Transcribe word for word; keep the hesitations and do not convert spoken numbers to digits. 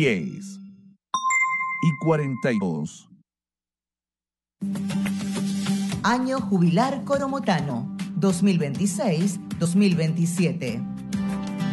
diez y cuarenta y dos. Año jubilar coromotano dos mil veintiséis dos mil veintisiete.